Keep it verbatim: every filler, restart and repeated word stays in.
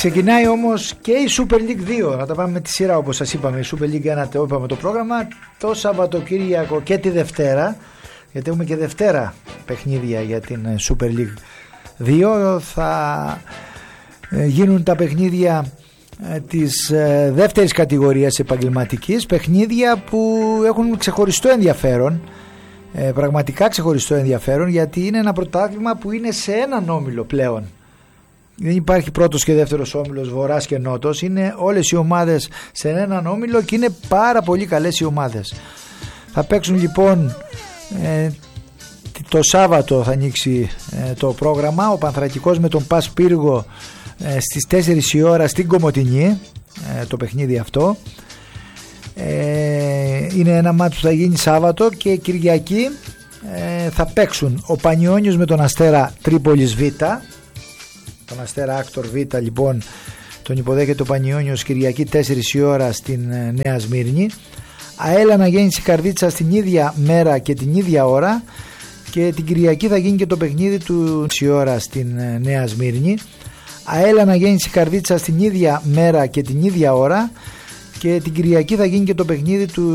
Ξεκινάει όμως και η Super League δύο. Να τα πάμε με τη σειρά όπως σας είπαμε. Η Super League ένα το είπαμε το πρόγραμμα. Το Σαββατοκύριακο και τη Δευτέρα, γιατί έχουμε και Δευτέρα παιχνίδια για την Super League δύο. Θα γίνουν τα παιχνίδια της δεύτερης κατηγορίας επαγγελματικής. Παιχνίδια που έχουν ξεχωριστό ενδιαφέρον. Πραγματικά ξεχωριστό ενδιαφέρον, γιατί είναι ένα πρωτάθλημα που είναι σε έναν όμιλο πλέον. Δεν υπάρχει πρώτος και δεύτερος όμιλος, βορράς και νότος. Είναι όλες οι ομάδες σε έναν όμιλο και είναι πάρα πολύ καλές οι ομάδες. Θα παίξουν λοιπόν ε, το Σάββατο θα ανοίξει ε, το πρόγραμμα. Ο Πανθρακικός με τον Πας Πύργο ε, στις τέσσερις η ώρα στην Κομοτηνή, ε, το παιχνίδι αυτό. Ε, είναι ένα μάτσο που θα γίνει Σάββατο, και Κυριακή ε, θα παίξουν ο Πανιώνιος με τον Αστέρα Τρίπολης Β. Τον Αστέρα Άκτορ Β λοιπόν τον υποδέχεται ο Πανιώνιος Κυριακή τέσσερις η ώρα στην ε, Νέα Σμύρνη. ΑΕΛ Αναγέννηση Καρδίτσα την ίδια μέρα και την ίδια ώρα, και την Κυριακή θα γίνει και το παιχνίδι του η ώρα στην ε, Νέα Σμύρνη. ΑΕΛ Αναγέννηση Καρδίτσα την ίδια μέρα και την ίδια ώρα, και την Κυριακή θα γίνει και το παιχνίδι του